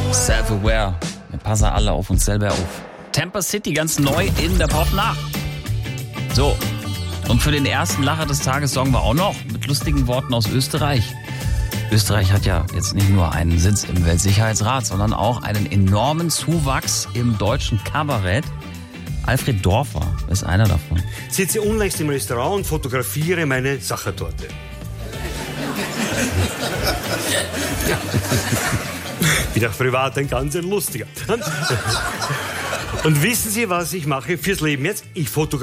Self-aware. Wir passen alle auf uns selber auf. Tampa City ganz neu in der Pop nach. So. Und für den ersten Lacher des Tages sorgen wir auch noch mit lustigen Worten aus Österreich. Österreich hat ja jetzt nicht nur einen Sitz im Weltsicherheitsrat, sondern auch einen enormen Zuwachs im deutschen Kabarett. Alfred Dorfer ist einer davon. Ich sitze unlängst im Restaurant und fotografiere meine Sachertorte. Bin auch privat ein ganz lustiger. Und wissen Sie, was ich mache fürs Leben jetzt? Ich fotografiere